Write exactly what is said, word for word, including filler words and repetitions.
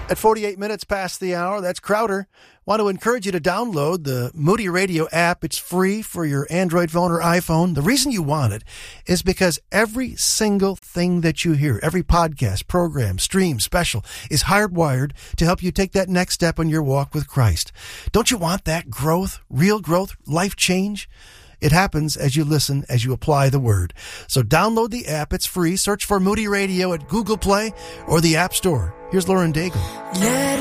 At forty-eight minutes past the hour, that's Crowder. Want to encourage you to download the Moody Radio app. It's free for your Android phone or iPhone. The reason you want it is because every single thing that you hear, every podcast, program, stream, special, is hardwired to help you take that next step on your walk with Christ. Don't you want that growth, real growth, life change? It happens as you listen, as you apply the word. So download the app. It's free. Search for Moody Radio at Google Play or the App Store. Here's Lauren Daigle.